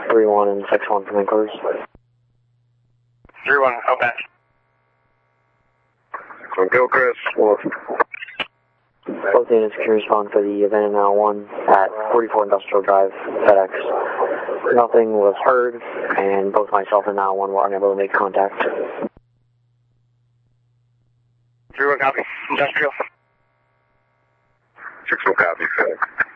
3-1 and 6-1 from headquarters. 3-1, out back. On Gilchrist, Wolf. Both units can respond for the event in L1 at 44 Industrial Drive, FedEx. Nothing was heard, and both myself and L1 were unable to make contact. 3-1, copy. Industrial. 6-1, copy, FedEx.